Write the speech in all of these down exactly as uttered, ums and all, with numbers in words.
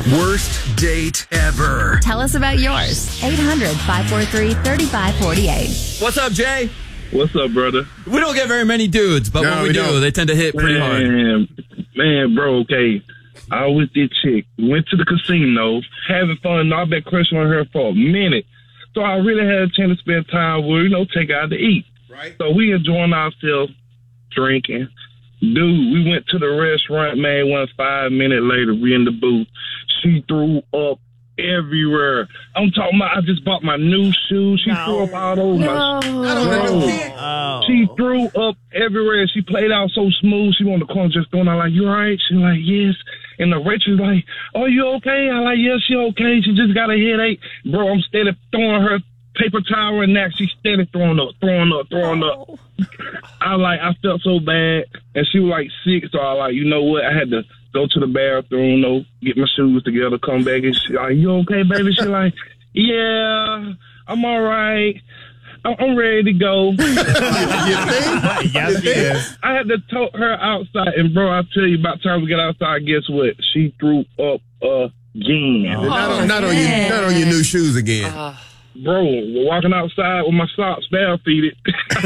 Worst date ever. Tell us about yours. eight hundred, five four three, three five four eight. What's up, Jay? What's up, brother? We don't get very many dudes, but No, when we, we do, don't. they tend to hit pretty hard. Man, man, bro, okay. I was with this chick. Went to the casino, having fun. I've been crushing on her for a minute. So I really had a chance to spend time with her, you know, take her out to eat. Right. So we enjoying ourselves, drinking. Dude, we went to the restaurant, man. One five minutes later, we in the booth. She threw up everywhere. I'm talking about, I just bought my new shoes. She No. threw up all over No. my I don't Bro. know. Oh. She threw up everywhere. She played out so smooth. She on the corner just throwing out like, you all right? She like, yes. And the waitress like, oh, you okay? I like, yeah, she okay. She just got a headache. Bro, I'm steady throwing her paper towel and neck. She steady throwing up, throwing up, throwing up. I like, I felt so bad. And she was like sick. So I like, you know what? I had to go to the bathroom, you know, get my shoes together, come back. And she like, you okay, baby? She like, yeah, I'm all right. I'm I'm ready to go. You think? Yes, he is. I had to tote her outside, and bro, I tell you, about time we get outside, guess what? She threw up again. Not, on, not, on your, not on your new shoes again. Bro, walking outside with my socks barefooted.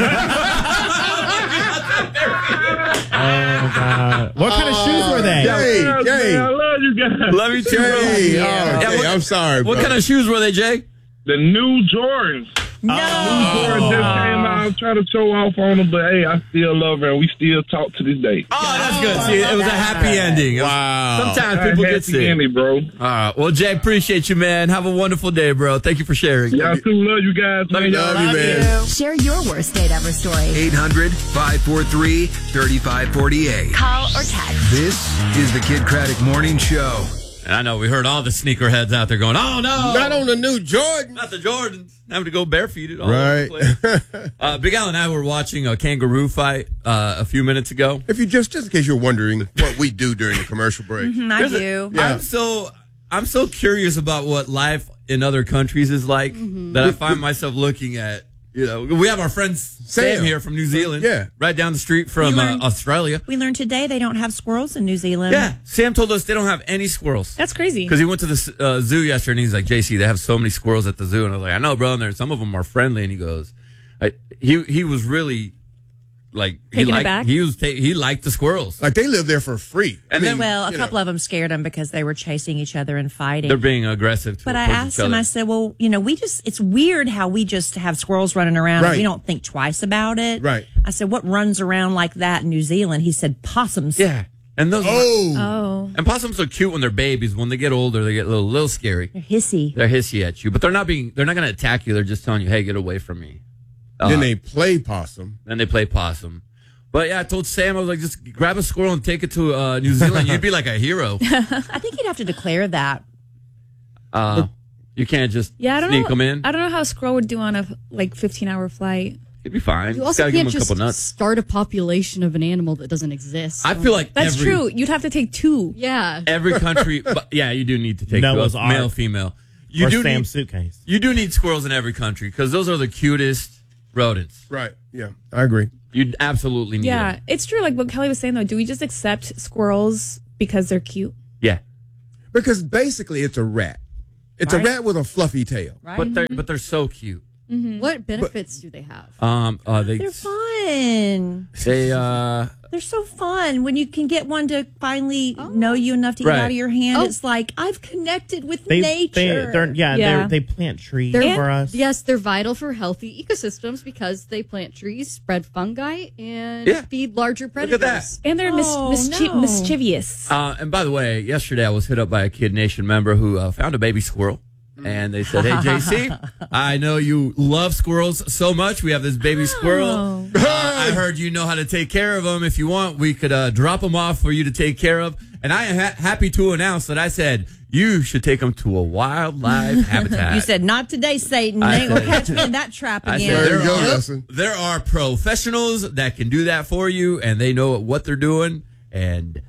Oh, God. What kind of shoes were they? Jay, Yes, Jay, man, I love you guys. Love you too, bro. Jay. Oh, Yeah, Jay, what- I'm sorry, bro. What kind of shoes were they, Jay? The new Jordans. No. Jordan just came out. I'm trying to show off on them, but hey, I still love her, and we still talk to this day. Oh, that's good. See, it was a happy ending. It was- Wow. Sometimes people get Happy sick. ending, bro. All right. Well, Jay, appreciate you, man. Have a wonderful day, bro. Thank you for sharing. Y'all too love you guys, man. Y'all Love you, man. Share your worst date ever story. eight hundred, five four three, three five four eight. Call or text. This is the Kid Craddock Morning Show. And I know we heard all the sneakerheads out there going, oh, no. Not on the new Jordan. Not the Jordans. Having to go barefooted all Right. over the place. uh, Big Al and I were watching a kangaroo fight uh, a few minutes ago. If you just, just in case you're wondering what we do during the commercial break. Mm, I There's a- do. Yeah. I'm so I'm so curious about what life in other countries is like that I find myself looking at. You know, we have our friend Sam, Sam. here from New Zealand. Yeah. Right down the street from We uh, learned- Australia. We learned today they don't have squirrels in New Zealand. Yeah. Sam told us they don't have any squirrels. That's crazy. Because he went to the uh, zoo yesterday and he's like, J C, they have so many squirrels at the zoo. And I was like, I know, bro. And there, some of them are friendly. And he goes, I, he he was really like, he Taking it liked, back? he was, ta- he liked the squirrels. Like they live there for free. And then- Well, a you couple know. of them scared him because they were chasing each other and fighting. They're being aggressive. But I towards asked each him, other. I said, well, you know, we just, it's weird how we just have squirrels running around and Right. we don't think twice about it. Right. I said, what runs around like that in New Zealand? He said, possums. Yeah. And those Oh. Oh. and possums are cute when they're babies. When they get older, they get a little, little scary. They're hissy. They're hissy at you, but they're not being. They're not going to attack you. They're just telling you, "Hey, get away from me." Uh, Then they play possum. then they play possum. But yeah, I told Sam, I was like, just grab a squirrel and take it to uh, New Zealand. You'd be like a hero. I think you'd have to declare that. Uh, you can't just Yeah, I don't sneak know. them in. I don't know how a squirrel would do on a like fifteen hour flight. It'd be fine. You Just also gotta give can't them a just couple nuts. start a population of an animal that doesn't exist. I feel like That's every, true. You'd have to take two. yeah. Every country, but yeah, you do need to take Noah's both, Ark. male, female. You or do Sam's need, suitcase. you do need squirrels in every country because those are the cutest rodents. Right. Yeah. I agree. You absolutely need Yeah, them. it's true. Like what Kelly was saying though, do we just accept squirrels because they're cute? Yeah, Because basically it's a rat. It's a Right. rat with a fluffy tail. Right? but they're but they're so cute. What benefits do they have? Um, uh, they They're fun. they uh. They're so fun when you can get one to finally know you enough to get Right. out of your hand. Oh. It's like I've connected with They, nature. they, they're, yeah, Yeah. They're, they plant trees They're, for us. Yes, they're vital for healthy ecosystems because they plant trees, spread fungi, and Yeah. feed larger Look predators. at that. And they're mis- Oh, mischi- no. mischievous. Uh, and by the way, yesterday I was hit up by a Kid Nation member who uh, found a baby squirrel. And they said, hey, J C, I know you love squirrels so much. We have this baby squirrel. Uh, I heard you know how to take care of them. If you want, we could uh, drop them off for you to take care of. And I am ha- happy to announce that I said, you should take them to a wildlife habitat. You said, not today, Satan. I They ain't gonna said- catch me in that trap I again. said, There there, you go, are, Nelson. there are professionals that can do that for you, and they know what they're doing. And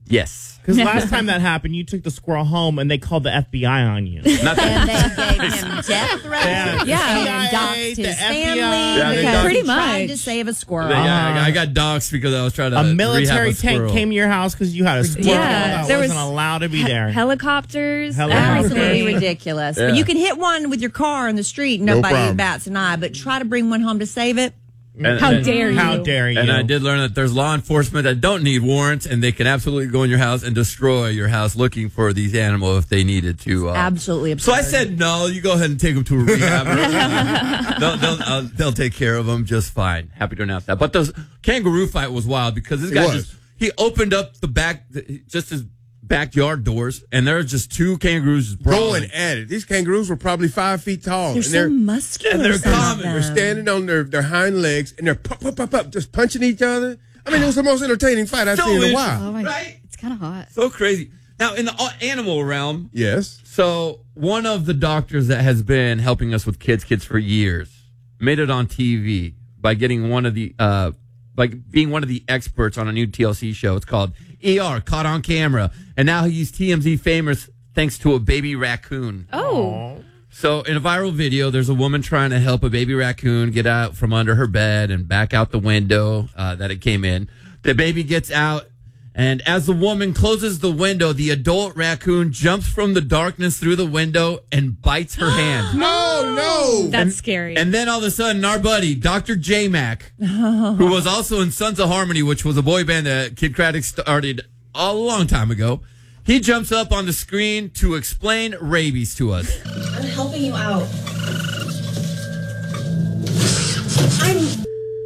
Yes. Because last time that happened, you took the squirrel home and they called the F B I on you. Not And that. they gave him death threats. Yeah. Yeah. And doxed The his F B I. family Yeah, they because doxed- Pretty he tried much. to save a squirrel. Yeah, I got doxxed because I was trying to A rehab military a tank squirrel. came to your house because you had a squirrel Yeah, that there wasn't was allowed to be he- there. Helicopters, Helicopters. Absolutely everything. ridiculous. Yeah. But you can hit one with your car in the street, and No nobody problem. bats an eye. But try to bring one home to save it. And- How and- dare you? How dare you? And I did learn that there's law enforcement that don't need warrants, and they can absolutely go in your house and destroy your house looking for these animals if they needed to. Uh, Absolutely absurd. So I said, no, you go ahead and take them to a rehab. they'll, they'll, uh, they'll take care of them just fine. Happy to announce that. But the kangaroo fight was wild because this It guy was. just, he opened up the back, just his backyard doors, and there were just two kangaroos just brawling. Going at it. These kangaroos were probably five feet tall. They're and so muscular. and they're some of common. them. They're standing on their, their hind legs and they're pop, pop, pop, pop, just punching each other. I mean, it was the most entertaining fight I've So seen in a interesting. while. Oh my Right? It's kind of hot. So crazy. Now, in the uh, animal realm, Yes. so one of the doctors that has been helping us with kids, kids for years, made it on T V by getting one of the, uh, by being one of the experts on a new T L C show. It's called E R, Caught on Camera. And now he's T M Z famous thanks to a baby raccoon. Oh, So in a viral video, there's a woman trying to help a baby raccoon get out from under her bed and back out the window uh, that it came in. The baby gets out, and as the woman closes the window, the adult raccoon jumps from the darkness through the window and bites her hand. Oh, no. that's scary. And then all of a sudden, our buddy, Doctor J Mac, who was also in Sons of Harmony, which was a boy band that Kid Craddock started a long time ago, he jumps up on the screen to explain rabies to us. I'm helping you out. I'm.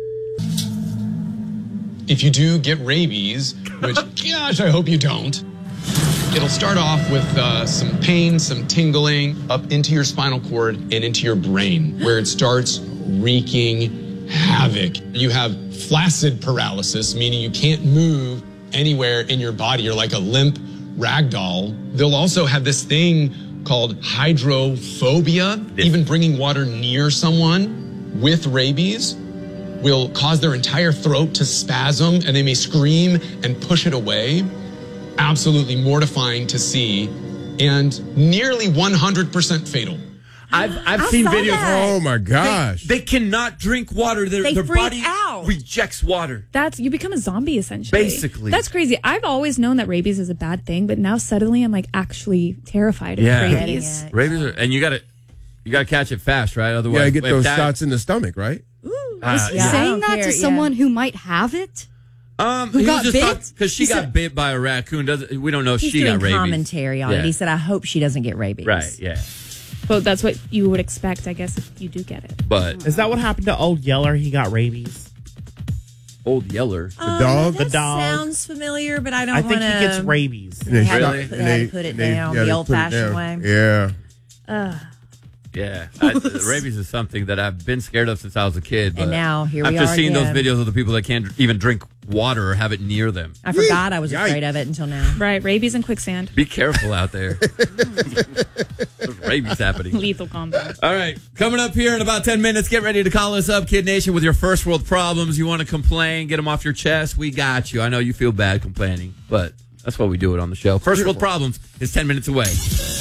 If you do get rabies, which, gosh, I hope you don't, it'll start off with uh, some pain, some tingling up into your spinal cord and into your brain, where it starts wreaking havoc. You have flaccid paralysis, meaning you can't move anywhere in your body. You're like a limp rag doll. They'll also have this thing called hydrophobia. Even bringing water near someone with rabies will cause their entire throat to spasm, and they may scream and push it away. Absolutely mortifying to see, and nearly one hundred percent fatal. I've I've I seen saw videos. that. Oh, my gosh. They, they cannot drink water. Their, They their freak body out. rejects water. That's you become a zombie essentially. Basically. That's crazy. I've always known that rabies is a bad thing, but now suddenly I'm like actually terrified of Yeah. rabies. Getting it. Rabies, are, and you got to you got to catch it fast, right? Otherwise, Yeah, get if those that- shots in the stomach, right? Uh, Yeah, I Saying don't that care, to yeah. someone who might have it? Um, Who he got was bit? just because she He got said- bit by a raccoon. Doesn't we don't know if He's she doing got rabies. commentary on Yeah. it. He said, "I hope she doesn't get rabies." Right, yeah. But that's what you would expect, I guess, if you do get it. But Is that what happened to Old Yeller? He got rabies. Old Yeller, The dog? That The dog. sounds familiar, but I don't I think want he gets rabies. And they Had to Really? put- and had to they- put it and they- down yeah, the they put it old-fashioned down. way. Yeah. yeah. I, rabies is something that I've been scared of since I was a kid. But And now here we after are seeing again. those videos of the people that can't even drink water or have it near them, I forgot I was Yikes. afraid of it until now. Right, rabies and quicksand. be careful out there. There's rabies happening. Lethal combo. All right, coming up here in about ten minutes, get ready to call us up, Kid Nation, with your first world problems. You want to complain, get them off your chest, we got you. I know you feel bad complaining, but that's why we do it on the show. First world problems is ten minutes away.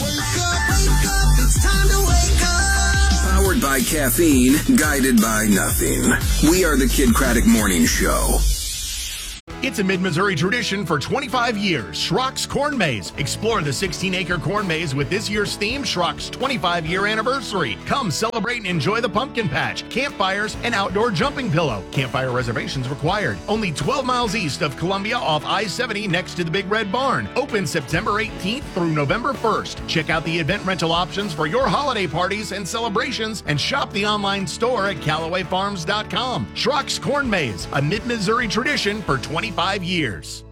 Powered by caffeine, guided by nothing. We are the Kid Craddock Morning Show. It's a mid-Missouri tradition for twenty-five years. Schrock's Corn Maze. Explore the sixteen-acre corn maze with this year's theme, Schrock's twenty-five-year anniversary. Come celebrate and enjoy the pumpkin patch, campfires, and outdoor jumping pillow. Campfire reservations required. Only twelve miles east of Columbia off I seventy next to the Big Red Barn. Open September eighteenth through November first. Check out the event rental options for your holiday parties and celebrations and shop the online store at Callaway Farms dot com. Schrock's Corn Maze, a mid-Missouri tradition for twenty-five years.